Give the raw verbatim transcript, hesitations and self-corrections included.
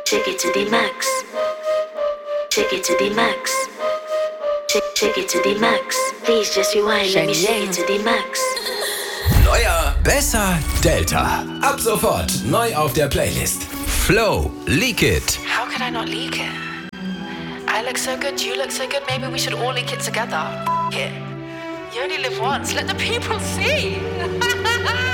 Take it to the max. Take it to the max. Take, take it to the max. Please just rewind, let me shake it to the max. Neuer, besser, Delta. Ab sofort neu auf der Playlist. Flow, Leak It. How could I not leak it? I look so good, you look so good, maybe we should all leak it together. F- it. You only live once, let the people see.